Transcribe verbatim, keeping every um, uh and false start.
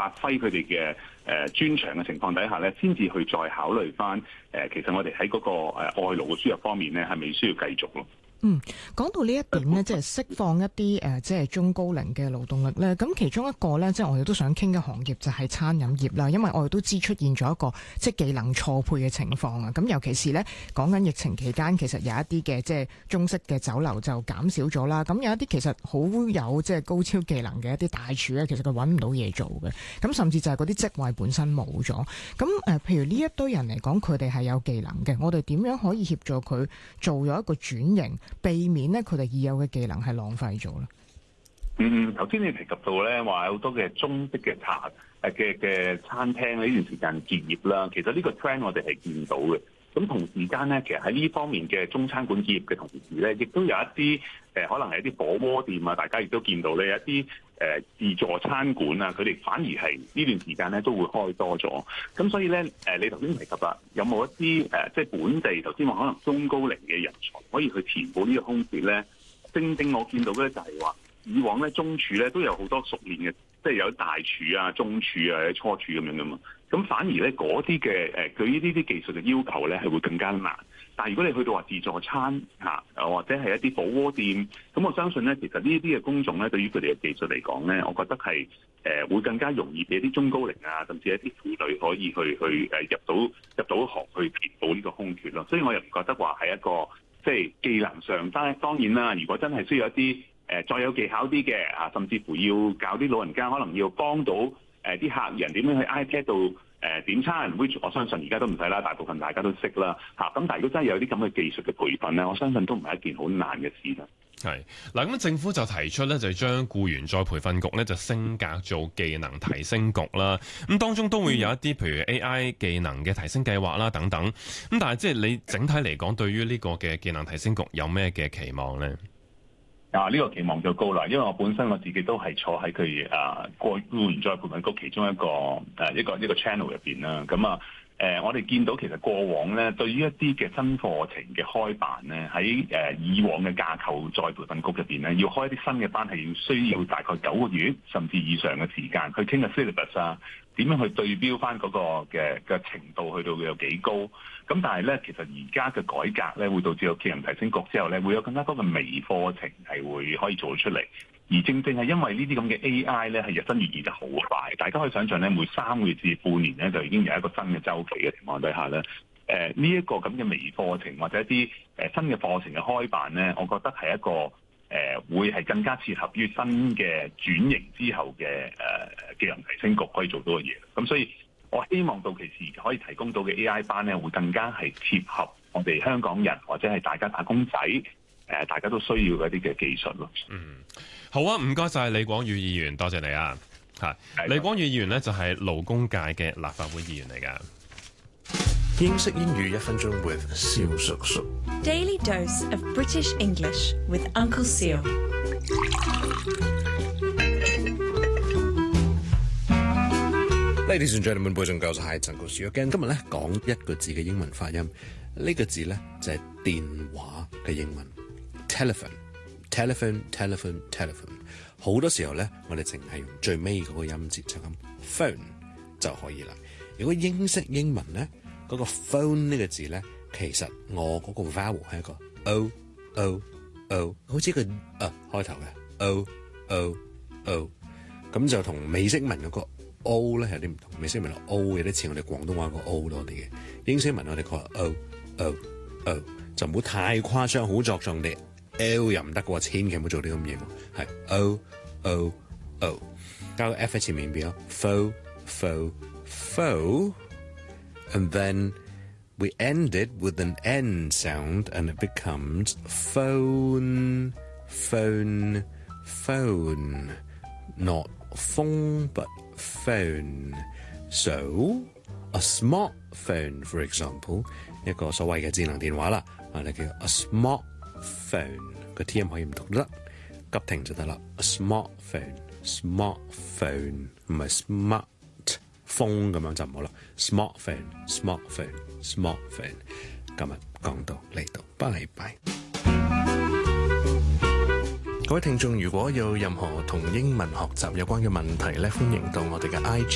發揮佢哋嘅誒專長嘅情況底下咧，先至去再考慮翻誒、呃，其實我哋喺嗰個誒外勞嘅輸入方面咧，係咪需要繼續咯？ 嗯，講到呢一點呢，即係釋放一啲誒，即係中高齡嘅勞動力咧。咁其中一個呢，即係我哋都想傾嘅行業就係餐飲業啦。因為我哋都知出現咗一個即係技能錯配嘅情況啊。咁尤其是呢，講緊疫情期間，其實有一啲嘅即係中式嘅酒樓就減少咗啦。咁有一啲其實好有即係高超技能嘅一啲大廚咧，其實佢揾唔到嘢做嘅。咁甚至就係嗰啲職位本身冇咗。咁誒、呃，譬如呢一堆人嚟講，佢哋係有技能嘅，我哋點樣可以協助佢做咗一個轉型？避免咧佢哋已有嘅技能係浪費咗啦。 嗯，頭先你提及到咧話有好多嘅中式嘅茶誒嘅嘅餐廳呢段時間結業啦，其實呢個 trend 我哋係見到嘅。咁同時間咧，其實喺呢方面嘅中餐館結業嘅同時咧，亦都有一啲誒、呃、可能係一啲火鍋店啊，大家亦都見到咧一啲誒、呃、自助餐館啊，佢哋反而係呢段時間咧都會開多咗。咁所以咧誒、呃，你頭先提及啦，有冇一啲誒、呃、即係本地頭先話可能中高齡嘅人才可以去填補呢個空缺咧？正正我見到咧就係話，以往咧中廚咧都有好多熟練嘅，即係有大廚啊、中廚啊、初廚咁樣噶嘛。咁反而咧嗰啲嘅誒，對於呢啲技術嘅要求咧係會更加難。但係如果你去到話自助餐嚇，或者係一啲火鍋店，咁我相信咧，其實呢啲嘅工種咧，對於佢哋嘅技術嚟講咧，我覺得係誒、呃、會更加容易俾啲中高齡啊，甚至一啲婦女可以去去誒入到入到行去填補呢個空缺咯。所以我又唔覺得話係一個即係技能上，但係當然啦，如果真係需要一啲誒、呃、再有技巧啲嘅啊，甚至乎要教啲老人家，可能要幫到誒啲、呃、客人點樣去 iPad 度誒點餐 which 我相信而家都唔使啦，大部分大家都識啦嚇。咁但係如果真係有啲咁嘅技術嘅培訓咧，我相信都唔係一件好難嘅事啦。 係嗱，咁政府就提出咧，就將僱員再培訓局咧就升格做技能提升局啦。咁當中都會有一啲譬如 A I 技能嘅提升計劃啦等等。咁但係即係你整體嚟講，對於呢個嘅技能提升局有咩嘅期望咧？ 啊！呢個期望就高啦，因為我本身我自己都係坐喺佢啊僱員再培訓局其中一個誒、啊、一個一個 channel 入邊啦。咁啊誒，我哋見到其實過往咧，對於一啲嘅新課程嘅開辦咧，喺誒、啊、以往嘅架構再培訓局入邊咧，要開一啲新嘅班係要需要大概九個月甚至以上嘅時間去傾嘅 syllabus 啊，點樣去對標翻嗰個嘅嘅程度去到有幾高？咁但係咧，其實而家嘅改革咧，會導致到技能提升局之後咧，會有更加多嘅微課程係會可以做出嚟。而正正係因為呢啲咁嘅 A I 咧，係日新月異得好快，大家可以想象咧，每三個月至半年咧，就已經有一個新嘅週期嘅情況底下咧，誒呢一個咁嘅微課程或者一啲誒、呃、新嘅課程嘅開辦咧，我覺得係一個誒、呃、會係更加切合於新嘅轉型之後嘅誒、呃、技能提升局可以做到嘅嘢。咁所以我希望到期時可以提供到嘅 A I 班咧，會更加係切合我哋香港人或者係大家打工仔誒、呃，大家都需要嗰啲嘅技術咯。 嗯，好啊，唔該晒李廣宇議員，多謝你啊。係李廣宇議員呢，就係勞工界嘅立法會議員嚟㗎。 英式英語一分鐘 with 蕭叔叔。 Daily dose of British English with Uncle Seal。 Ladies and gentlemen, boys and girls, hi, Uncle Seal again。今日咧講一個字嘅英文發音，呢、這個字咧就係、是、電話嘅英文 telephone。telephone, telephone, telephone。好多時候咧，我哋淨係用最尾嗰個音節就咁 phone 就可以啦。如果英式英文咧，嗰、那個 phone 呢個字咧，其實我嗰個 vowel 係一個 o o o， 好似一個啊開頭嘅 o o o， 咁就同美式文嗰個 o 咧有啲唔同。美式文個 o 有啲似我哋廣東話個 o 多啲嘅，英式文我哋講 o o o， 就唔好太誇張，好作狀地。L 又唔得嘅喎，千祈唔好做啲咁嘢喎。係 O O O， 加個 F 喺前面邊咯 ，fo fo fo，and then we end it with an N sound, and it becomes phone phone phone, not phone but phone. So a smartphone, for example， 一個所謂嘅智能電話啦，我哋叫 a smart phone， 個 T 音可以唔讀得，急停就得啦。A smartphone, smartphone 唔係 smart phone 咁樣就唔好啦。Smartphone, smartphone, smartphone。今日講到呢度，拜拜。各位聽眾，如果有任何同英文學習有關嘅問題咧，歡迎到我哋嘅 I G